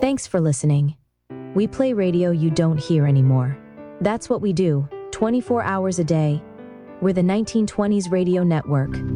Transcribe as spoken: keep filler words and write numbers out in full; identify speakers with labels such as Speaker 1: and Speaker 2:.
Speaker 1: Thanks for listening. We play radio you don't hear anymore. That's what we do, twenty-four hours a day. We're the nineteen twenties Radio Network.